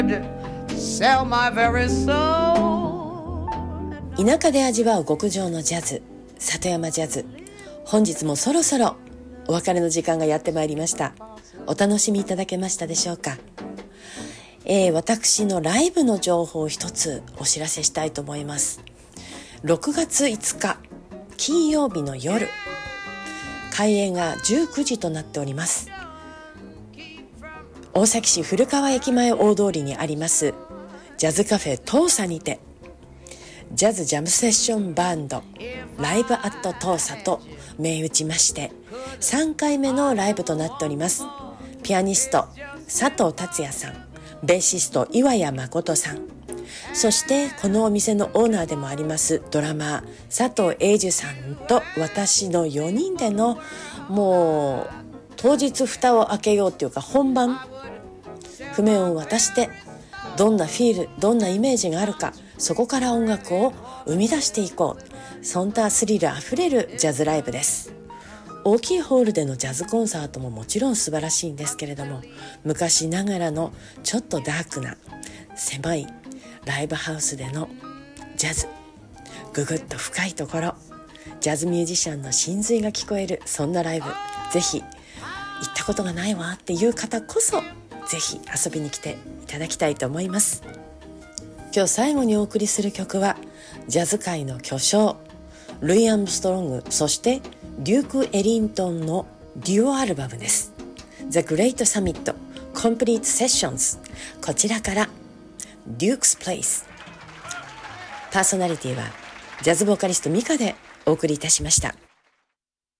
Sell my very soul. 田舎で味わう極上のジャズ、里山ジャズ。本日もそろそろお別れの時間がやってまいりました。お楽しみいただけましたでしょうか。私のライブの情報を一つお知らせしたいと思います。6月5日金曜日の夜、開演が19時となっております。大崎市古川駅前大通りにありますジャズカフェトーサにて、ジャズジャムセッションバンドライブアットトーサと銘打ちまして3回目のライブとなっております。ピアニスト佐藤達也さん、ベーシスト岩谷誠さん、そしてこのお店のオーナーでもありますドラマー佐藤英樹さんと私の4人での、もう当日蓋を開けようっていうか、本番譜面を渡してどんなフィール、どんなイメージがあるか、そこから音楽を生み出していこう、そんなスリルあふれるジャズライブです。大きいホールでのジャズコンサートももちろん素晴らしいんですけれども、昔ながらのちょっとダークな狭いライブハウスでのジャズ、ぐぐっと深いところ、ジャズミュージシャンの真髄が聞こえる、そんなライブ、ぜひ行ったことがないわっていう方こそぜひ遊びに来ていただきたいと思います。今日最後にお送りする曲はジャズ界の巨匠ルイ・アームストロング、そしてデューク・エリントンのデュオアルバムです。 The Great Summit Complete Sessions。 こちらからデュークス・プレイス。パーソナリティはジャズボーカリストミカでお送りいたしました。